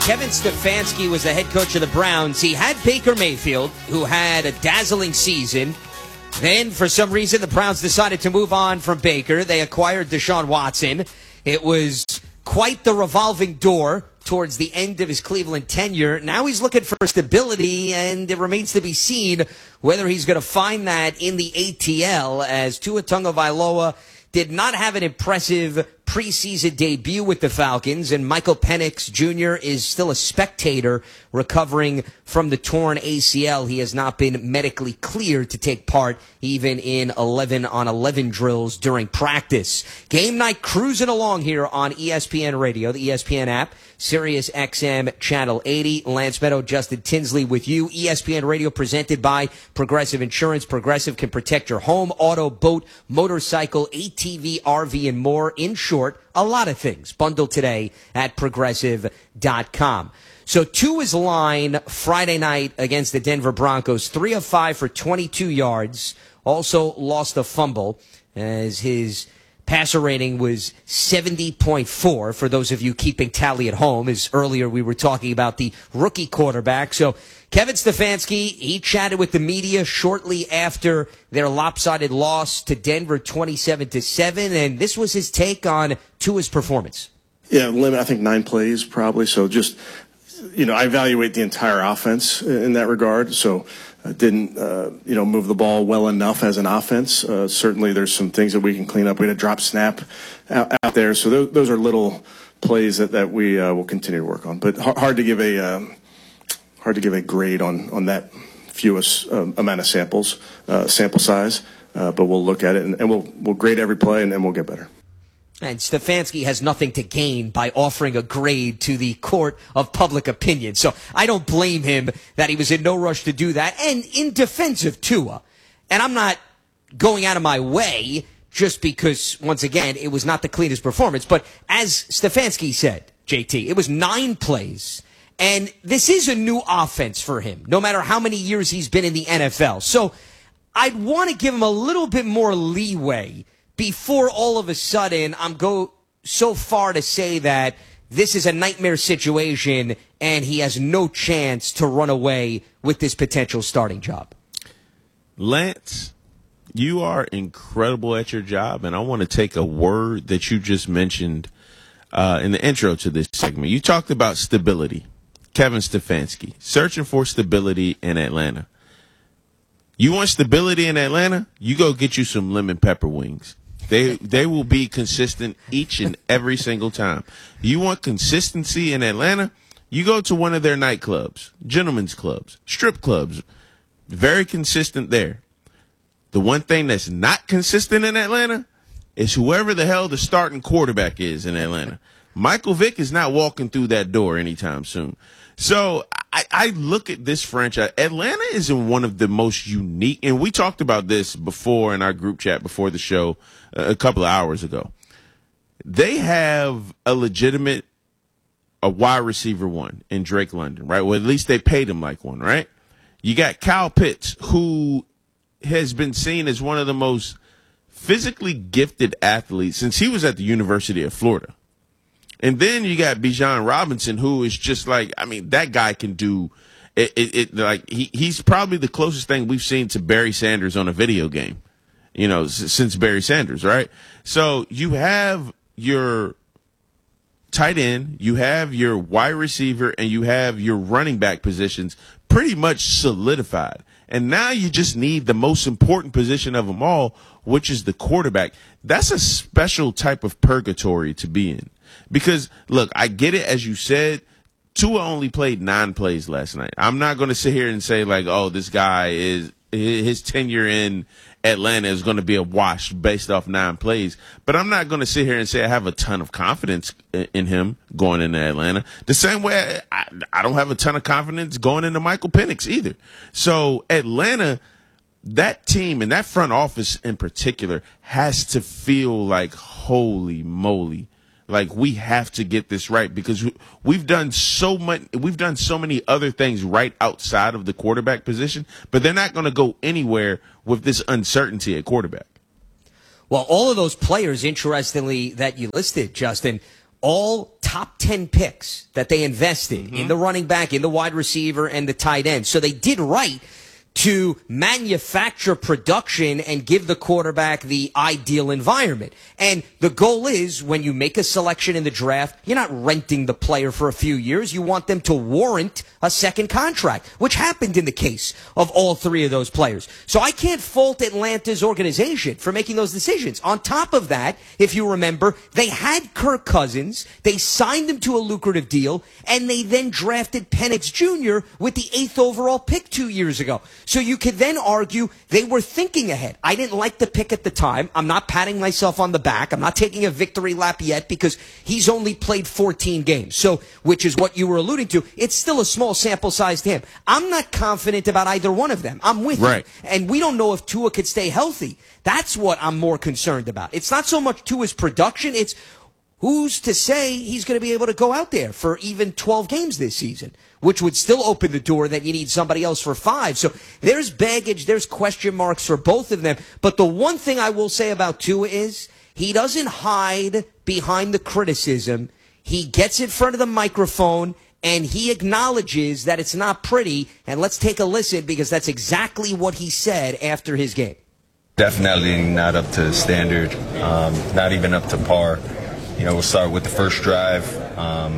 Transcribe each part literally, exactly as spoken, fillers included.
Kevin Stefanski was the head coach of the Browns. He had Baker Mayfield, who had a dazzling season. Then, for some reason, the Browns decided to move on from Baker. They acquired Deshaun Watson. It was quite the revolving door towards the end of his Cleveland tenure. Now he's looking for stability, and it remains to be seen whether he's going to find that in the A T L, as Tua Tagovailoa did not have an impressive preseason debut with the Falcons, and Michael Penix Junior is still a spectator recovering from the torn A C L. He has not been medically cleared to take part even in eleven on eleven drills during practice. Game night cruising along here on E S P N Radio, the E S P N app, Sirius X M Channel eighty. Lance Meadow, Justin Tinsley with you. E S P N Radio presented by Progressive Insurance. Progressive can protect your home, auto, boat, motorcycle, A T V, R V, and more. In short, a lot of things. Bundle today at progressive dot com. So Tua's line Friday night against the Denver Broncos, three of five for twenty-two yards. Also lost a fumble as his passer rating was seventy point four, for those of you keeping tally at home, as earlier we were talking about the rookie quarterback. So Kevin Stefanski, he chatted with the media shortly after their lopsided loss to Denver twenty-seven to seven, and this was his take on Tua's performance. Yeah, limit, I think nine plays probably. So just, you know, I evaluate the entire offense in that regard. So uh, didn't, uh, you know, move the ball well enough as an offense. Uh, certainly there's some things that we can clean up. We had a drop snap out, out there. So those, those are little plays that, that we uh, will continue to work on. But hard, hard to give a um, hard to give a grade on, on that fewest um, amount of samples, uh, sample size. Uh, but we'll look at it and, and we'll we'll grade every play and then we'll get better. And Stefanski has nothing to gain by offering a grade to the court of public opinion. So I don't blame him that he was in no rush to do that. And in defense of Tua, and I'm not going out of my way just because, once again, it was not the cleanest performance. But as Stefanski said, J T, it was nine plays. And this is a new offense for him, no matter how many years he's been in the N F L. So I'd want to give him a little bit more leeway before all of a sudden I'm go so far to say that this is a nightmare situation and he has no chance to run away with this potential starting job. Lance, you are incredible at your job, and I want to take a word that you just mentioned uh, in the intro to this segment. You talked about stability. Kevin Stefanski, searching for stability in Atlanta. You want stability in Atlanta? You go get you some lemon pepper wings. They they will be consistent each and every single time. You want consistency in Atlanta? You go to one of their nightclubs, gentlemen's clubs, strip clubs. Very consistent there. The one thing that's not consistent in Atlanta is whoever the hell the starting quarterback is in Atlanta. Michael Vick is not walking through that door anytime soon. So I, I look at this franchise. Atlanta is in one of the most unique, and we talked about this before in our group chat before the show uh, a couple of hours ago. They have a legitimate a wide receiver one in Drake London, right? Well, at least they paid him like one, right? You got Kyle Pitts, who has been seen as one of the most physically gifted athletes since he was at the University of Florida. And then you got Bijan Robinson, who is just like, I mean, that guy can do it. it, it like he, he's probably the closest thing we've seen to Barry Sanders on a video game, you know, s- since Barry Sanders, right? So you have your tight end, you have your wide receiver, and you have your running back positions pretty much solidified. And now you just need the most important position of them all, which is the quarterback. That's a special type of purgatory to be in. Because, look, I get it, as you said, Tua only played nine plays last night. I'm not going to sit here and say, like, oh, this guy is his tenure in Atlanta is going to be a wash based off nine plays. But I'm not going to sit here and say I have a ton of confidence in him going into Atlanta. The same way I, I don't have a ton of confidence going into Michael Penix either. So Atlanta, that team and that front office in particular has to feel like, holy moly, like we have to get this right, because we've done so much, we've done so many other things right outside of the quarterback position, but they're not going to go anywhere with this uncertainty at quarterback. Well, all of those players, interestingly, that you listed, Justin, all top ten picks that they invested mm-hmm. in the running back, in the wide receiver, and the tight end. So they did right to manufacture production and give the quarterback the ideal environment. And the goal is, when you make a selection in the draft, you're not renting the player for a few years. You want them to warrant a second contract, which happened in the case of all three of those players. So I can't fault Atlanta's organization for making those decisions. On top of that, if you remember, they had Kirk Cousins, they signed him to a lucrative deal, and they then drafted Penix Junior with the eighth overall pick two years ago. So you could then argue they were thinking ahead. I didn't like the pick at the time. I'm not patting myself on the back. I'm not taking a victory lap yet because he's only played fourteen games. So, which is what you were alluding to. It's still a small sample size to him. I'm not confident about either one of them. I'm with right. you. And we don't know if Tua could stay healthy. That's what I'm more concerned about. It's not so much Tua's production. It's who's to say he's going to be able to go out there for even twelve games this season, which would still open the door that you need somebody else for five. So there's baggage, there's question marks for both of them. But the one thing I will say about Tua is he doesn't hide behind the criticism. He gets in front of the microphone and he acknowledges that it's not pretty. And let's take a listen, because that's exactly what he said after his game. Definitely not up to standard, um, not even up to par. You know, we'll start with the first drive. Um,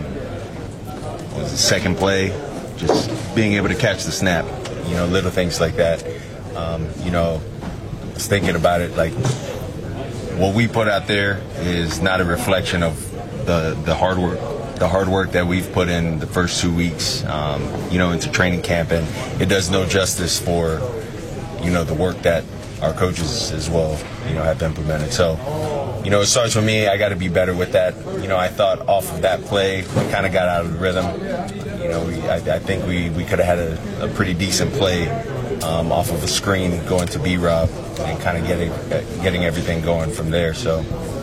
was the second play, just being able to catch the snap, you know, little things like that. Um, you know, I was thinking about it, like, what we put out there is not a reflection of the, the hard work, the hard work that we've put in the first two weeks, um, you know, into training camp, and it does no justice for, you know, the work that our coaches as well, you know, have implemented. So, you know, it starts with me. I got to be better with that. You know, I thought off of that play, we kind of got out of the rhythm. You know, we, I, I think we, we could have had a, a pretty decent play um, off of a screen going to B-Rob and kind of getting getting everything going from there. So,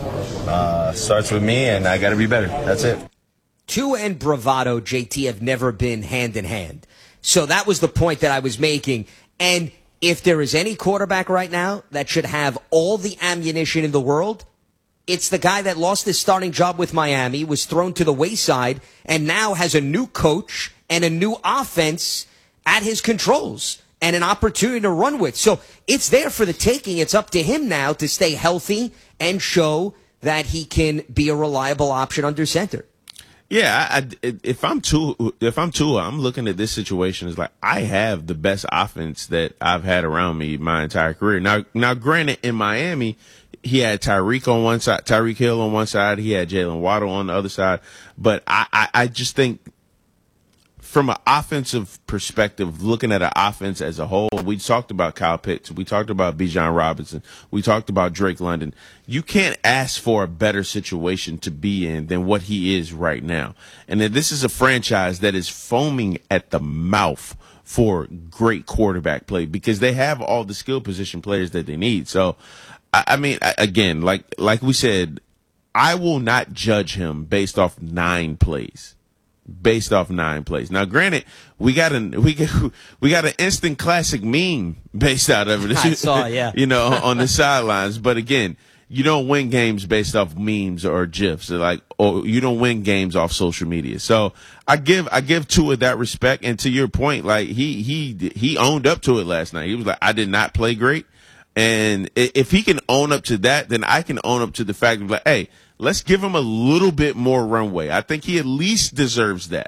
uh, starts with me, and I got to be better. That's it. Tua and bravado, J T, have never been hand in hand. So that was the point that I was making. And if there is any quarterback right now that should have all the ammunition in the world, it's the guy that lost his starting job with Miami, was thrown to the wayside, and now has a new coach and a new offense at his controls and an opportunity to run with. So it's there for the taking. It's up to him now to stay healthy and show that he can be a reliable option under center. Yeah, I, I, if I'm Tua, if I'm Tua, I'm looking at this situation as like, I have the best offense that I've had around me my entire career. Now, now, granted, in Miami, he had Tyreek on one side, Tyreek Hill on one side, he had Jalen Waddle on the other side. But I, I, I just think, from an offensive perspective, looking at an offense as a whole, we talked about Kyle Pitts, we talked about Bijan Robinson, we talked about Drake London. You can't ask for a better situation to be in than what he is right now. And that this is a franchise that is foaming at the mouth for great quarterback play because they have all the skill position players that they need. So, I, I mean, again, like like we said, I will not judge him based off nine plays. Based off nine plays. Now, granted, we got an we got we got an instant classic meme based out of it. I saw, yeah. You know, on the sidelines. But again, you don't win games based off memes or gifs, or like, or you don't win games off social media. So I give I give Tua that respect. And to your point, like he he he owned up to it last night. He was like, I did not play great. And if he can own up to that, then I can own up to the fact of like, hey, let's give him a little bit more runway. I think he at least deserves that.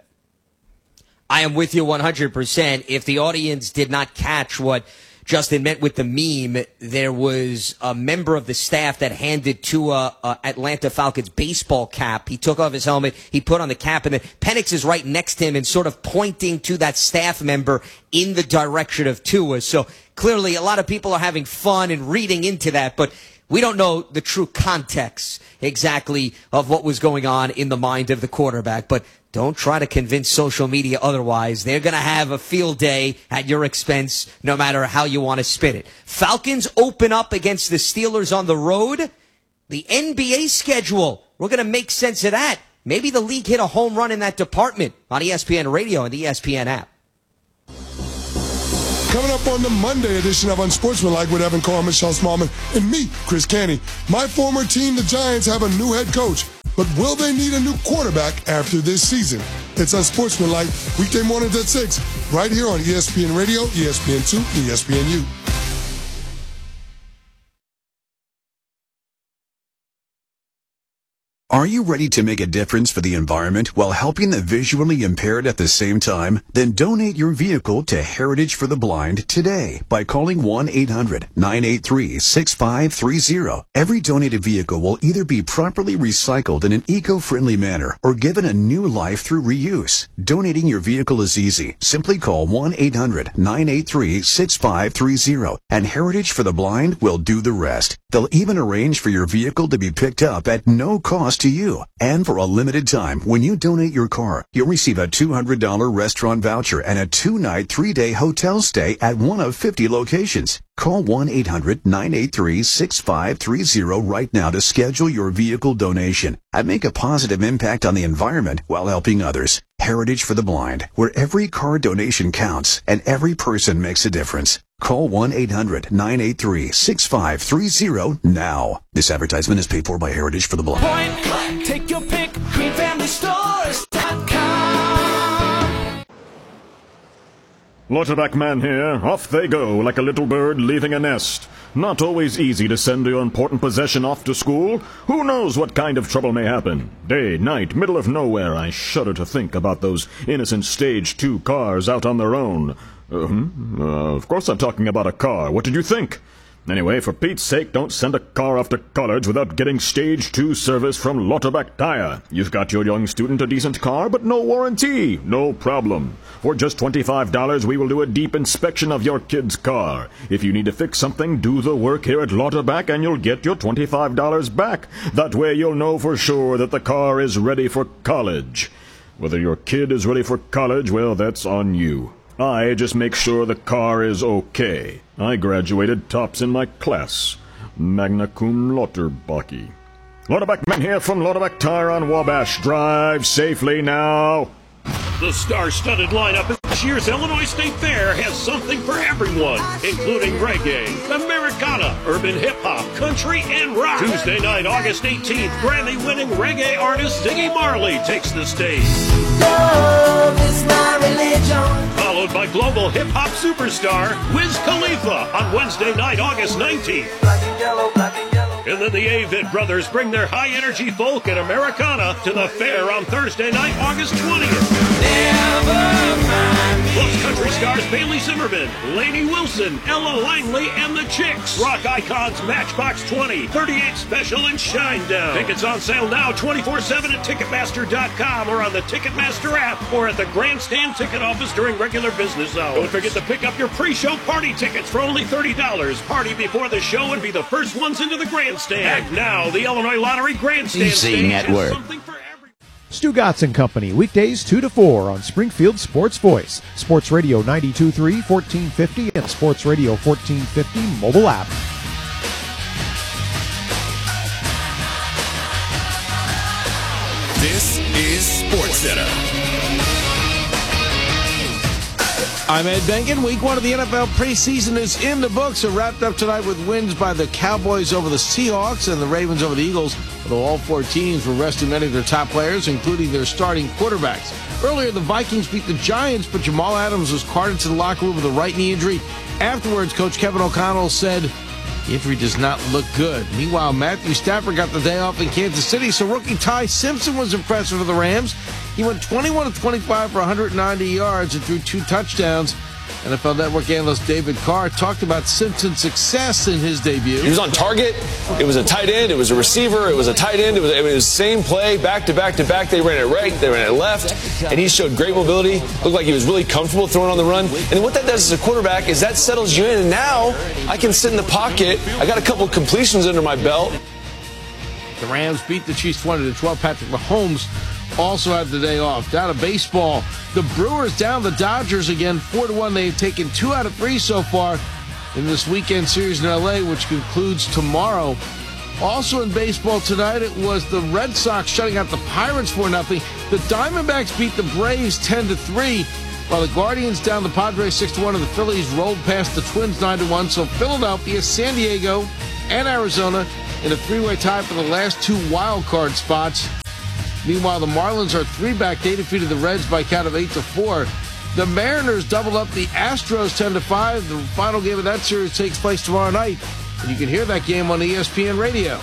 I am with you one hundred percent. If the audience did not catch what Justin meant with the meme, there was a member of the staff that handed to a, a Atlanta Falcons baseball cap. He took off his helmet, he put on the cap, and then Penix is right next to him and sort of pointing to that staff member in the direction of Tua. So clearly a lot of people are having fun and reading into that, but we don't know the true context exactly of what was going on in the mind of the quarterback. But don't try to convince social media otherwise. They're going to have a field day at your expense, no matter how you want to spin it. Falcons open up against the Steelers on the road. The N B A schedule, we're going to make sense of that. Maybe the league hit a home run in that department on E S P N Radio and the E S P N app. Coming up on the Monday edition of Unsportsmanlike with Evan Carr, Michelle Smallman, and me, Chris Canty. My former team, the Giants, have a new head coach. but will they need a new quarterback after this season? It's Unsportsmanlike, weekday mornings at six, right here on E S P N Radio, E S P N two, and E S P N U. Are you ready to make a difference for the environment while helping the visually impaired at the same time? Then donate your vehicle to Heritage for the Blind today by calling one eight hundred nine eight three six five three zero. Every donated vehicle will either be properly recycled in an eco-friendly manner or given a new life through reuse. Donating your vehicle is easy. Simply call one eight hundred nine eight three six five three zero and Heritage for the Blind will do the rest. They'll even arrange for your vehicle to be picked up at no cost to you. And for a limited time, when you donate your car, you'll receive a two hundred dollars restaurant voucher and a two-night, three-day hotel stay at one of fifty locations. Call one eight hundred nine eight three six five three zero right now to schedule your vehicle donation and make a positive impact on the environment while helping others. Heritage for the Blind, where every car donation counts and every person makes a difference. Call one eight hundred nine eight three six five three zero now. This advertisement is paid for by Heritage for the Blind. Point blank, take your pick, green family stores dot com. Lauterbach man here. Off they go like a little bird leaving a nest. Not always easy to send your important possession off to school. Who knows what kind of trouble may happen? Day, night, middle of nowhere. I shudder to think about those innocent stage two cars out on their own. Uh, hmm? uh, of course I'm talking about a car. What did you think? Anyway, for Pete's sake, don't send a car off to college without getting stage two service from Lauterbach Tire. You've got your young student a decent car, but no warranty. No problem. For just twenty-five dollars, we will do a deep inspection of your kid's car. If you need to fix something, do the work here at Lauterbach and you'll get your twenty-five dollars back. That way you'll know for sure that the car is ready for college. Whether your kid is ready for college, well, that's on you. I just make sure the car is okay. I graduated tops in my class. Magna cum Lauterbach. Lauterbach man here from Lauterbach Tire on Wabash. Drive safely now. The star-studded lineup of this year's Illinois State Fair has something for everyone, including reggae, Americana, urban hip-hop, country, and rock. Tuesday night, August eighteenth, Grammy-winning reggae artist Ziggy Marley takes the stage. Love is my religion. Followed by global hip-hop superstar Wiz Khalifa on Wednesday night, August nineteenth. Black and yellow, black and yellow. And then the Avid Brothers bring their high-energy folk and Americana to the fair on Thursday night, August twentieth. Plus country stars Bailey Zimmerman, Lainey Wilson, Ella Langley, and the Chicks. Rock icons Matchbox twenty, thirty-eight Special, and Shinedown. Tickets on sale now twenty-four seven at Ticketmaster dot com or on the Ticketmaster app or at the Grandstand ticket office during regular business hours. Don't forget to pick up your pre-show party tickets for only thirty dollars. Party before the show and be the first ones into the Grandstand. And now, the Illinois Lottery Grandstand stage Network. has something for every... Stu Gatz and Company, weekdays two to four on Springfield Sports Voice, Sports Radio ninety-two point three, fourteen fifty, and Sports Radio fourteen fifty mobile app. This is Sports Center. I'm Ed Bengen. Week one of the N F L preseason is in the books. It wrapped up tonight with wins by the Cowboys over the Seahawks and the Ravens over the Eagles, although all four teams were resting many of their top players, including their starting quarterbacks. Earlier, the Vikings beat the Giants, but Jamal Adams was carted to the locker room with a right knee injury. Afterwards, Coach Kevin O'Connell said the injury does not look good. Meanwhile, Matthew Stafford got the day off in Kansas City, so rookie Ty Simpson was impressive for the Rams. He went twenty-one of twenty-five for one hundred ninety yards and threw two touchdowns. N F L Network analyst David Carr talked about Simpson's success in his debut. He was on target. It was a tight end. It was a receiver. It was a tight end. It was, it was the same play, back to back to back. They ran it right. They ran it left. And he showed great mobility. Looked like he was really comfortable throwing on the run. And what that does as a quarterback is that settles you in. And now I can sit in the pocket. I got a couple completions under my belt. The Rams beat the Chiefs twenty to twelve. Patrick Mahomes also had the day off. Down to baseball, the Brewers down the Dodgers again, four to one. They have taken two out of three so far in this weekend series in L A, which concludes tomorrow. Also in baseball tonight, it was the Red Sox shutting out the Pirates four nothing. The Diamondbacks beat the Braves ten to three, while the Guardians down the Padres six to one, and the Phillies rolled past the Twins nine to one. So Philadelphia, San Diego, and Arizona in a three-way tie for the last two wild card spots Meanwhile, the Marlins are three back. They defeated the Reds by a count of eight to four. The Mariners doubled up the Astros ten to five. The final game of that series takes place tomorrow night, and you can hear that game on E S P N Radio.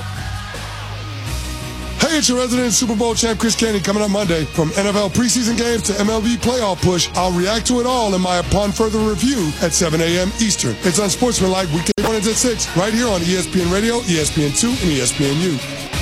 Hey, it's your resident Super Bowl champ, Chris Canty, coming up Monday. From N F L preseason games to M L B playoff push, I'll react to it all in my Upon Further Review at seven a.m. Eastern. It's Unsportsmanlike weekday mornings at six, right here on E S P N Radio, E S P N two, and E S P N U.